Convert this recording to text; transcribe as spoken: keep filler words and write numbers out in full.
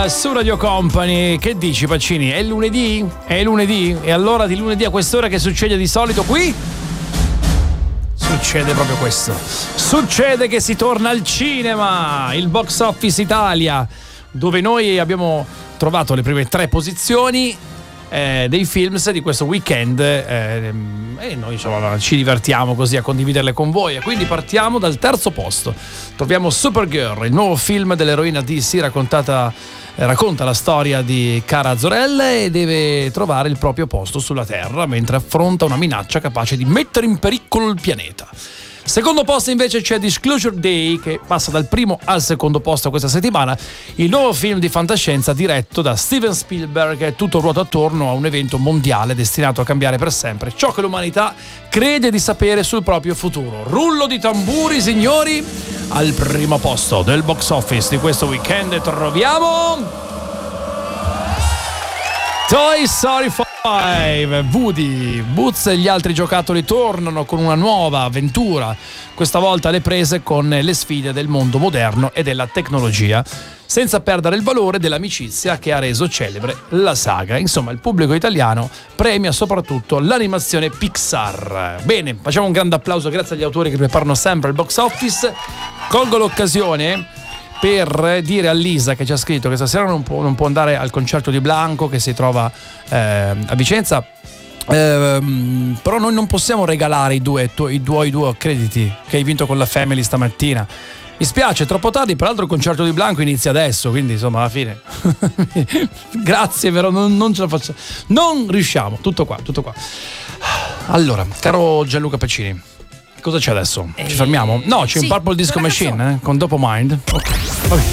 Italia su Radio Company. Che dici, Pacini? È lunedì? È lunedì? E allora di lunedì a quest'ora che succede di solito qui? Succede proprio questo. Succede che si torna al cinema, il Box Office Italia, dove noi abbiamo trovato le prime tre posizioni eh, dei films di questo weekend eh, e noi insomma ci divertiamo così a condividerle con voi. E quindi partiamo dal terzo posto. Troviamo Supergirl, il nuovo film dell'eroina D C raccontata eh, racconta la storia di Kara Zor-El e deve trovare il proprio posto sulla Terra mentre affronta una minaccia capace di mettere in pericolo il pianeta. Secondo posto invece c'è Disclosure Day, che passa dal primo al secondo posto questa settimana, il nuovo film di fantascienza diretto da Steven Spielberg, che tutto ruota attorno a un evento mondiale destinato a cambiare per sempre ciò che l'umanità crede di sapere sul proprio futuro. Rullo di tamburi, signori, al primo posto del box office di questo weekend troviamo Toy Story cinque. Woody, Buzz e gli altri giocattoli tornano con una nuova avventura, questa volta alle prese con le sfide del mondo moderno e della tecnologia, senza perdere il valore dell'amicizia che ha reso celebre la saga. Insomma, il pubblico italiano premia soprattutto l'animazione Pixar. Bene, facciamo un grande applauso grazie agli autori che preparano sempre il box office. Colgo l'occasione per dire a Lisa, che ci ha scritto che stasera non può, non può andare al concerto di Blanco che si trova eh, a Vicenza, eh, però noi non possiamo regalare i due, i due, i due crediti che hai vinto con la Family stamattina. Mi spiace, è troppo tardi, peraltro il concerto di Blanco inizia adesso, quindi insomma alla fine grazie, però non, non ce la facciamo, non riusciamo, tutto qua, tutto qua. Allora, caro Gianluca Pacini, cosa c'è adesso? Ci fermiamo? No, c'è sì, un Purple Disco Machine eh, con Dopamind. Ok, vabbè.